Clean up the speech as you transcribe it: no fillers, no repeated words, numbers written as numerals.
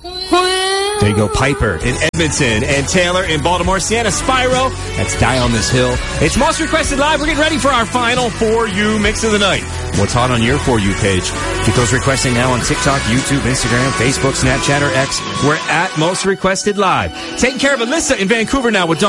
There you go, Piper in Edmonton and Taylor in Baltimore. Sienna Spyro, that's Die on This Hill. It's Most Requested Live. We're getting ready for our final For You Mix of the Night. What's hot on your For You page? Get those requesting now on TikTok, YouTube, Instagram, Facebook, Snapchat, or X. We're at Most Requested Live. Taking care of Alyssa in Vancouver now with Dawn.